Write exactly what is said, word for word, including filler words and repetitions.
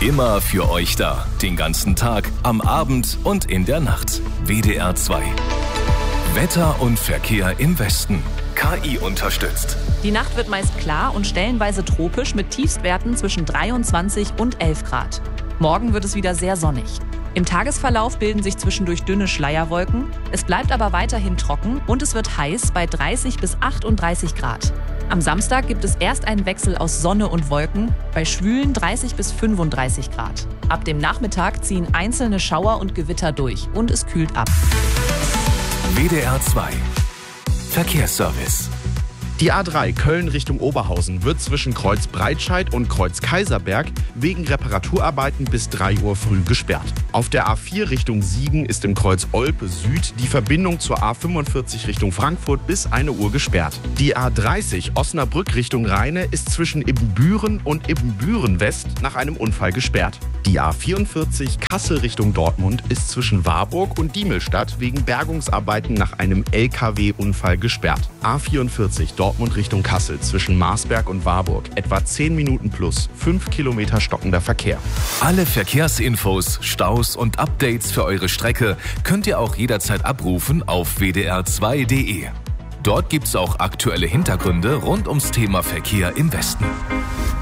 Immer für euch da. Den ganzen Tag, am Abend und in der Nacht. W D R zwei. Wetter und Verkehr im Westen. K I unterstützt. Die Nacht wird meist klar und stellenweise tropisch mit Tiefstwerten zwischen dreiundzwanzig und elf Grad. Morgen wird es wieder sehr sonnig. Im Tagesverlauf bilden sich zwischendurch dünne Schleierwolken. Es bleibt aber weiterhin trocken und es wird heiß bei dreißig bis achtunddreißig Grad. Am Samstag gibt es erst einen Wechsel aus Sonne und Wolken bei schwülen dreißig bis fünfunddreißig Grad. Ab dem Nachmittag ziehen einzelne Schauer und Gewitter durch und es kühlt ab. W D R zwei. Verkehrsservice. Die A drei Köln Richtung Oberhausen wird zwischen Kreuz Breitscheid und Kreuz Kaiserberg wegen Reparaturarbeiten bis drei Uhr früh gesperrt. Auf der A vier Richtung Siegen ist im Kreuz Olpe Süd die Verbindung zur A fünfundvierzig Richtung Frankfurt bis eine Uhr gesperrt. Die A dreißig Osnabrück Richtung Rheine ist zwischen Ibbenbüren und Ibbenbüren West nach einem Unfall gesperrt. Die A vierundvierzig Kassel Richtung Dortmund ist zwischen Warburg und Diemelstadt wegen Bergungsarbeiten nach einem L K W-Unfall gesperrt. A vierundvierzig Dortmund Richtung Kassel zwischen Marsberg und Warburg etwa zehn Minuten plus fünf Kilometer stockender Verkehr. Alle Verkehrsinfos, Staus und Updates für eure Strecke könnt ihr auch jederzeit abrufen auf w d r zwei punkt d e. Dort gibt's auch aktuelle Hintergründe rund ums Thema Verkehr im Westen.